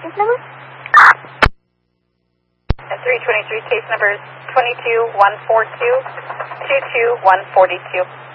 case number? At 323, case number is 22142, 22142.